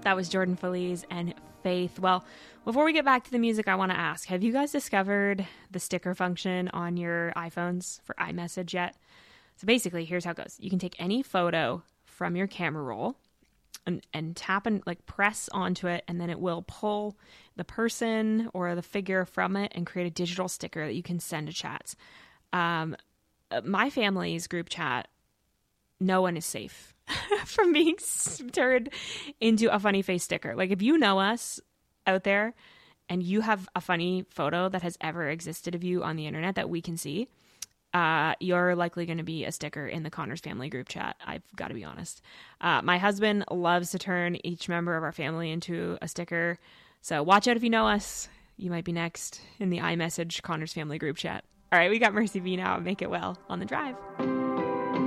That was Jordan Feliz and Faith. Well, before we get back to the music, I want to ask, have you guys discovered the sticker function on your iPhones for iMessage yet? So basically, here's how it goes. You can take any photo from your camera roll and tap and like press onto it, and then it will pull the person or the figure from it and create a digital sticker that you can send to chats. My family's group chat, no one is safe from being turned into a funny face sticker. Like if you know us out there and you have a funny photo that has ever existed of you on the internet that we can see, you're likely going to be a sticker in the Connors family group chat. I've got to be honest. My husband loves to turn each member of our family into a sticker. So watch out if you know us. You might be next in the iMessage Connors family group chat. All right, we got Mercy B now. Make it well on the drive.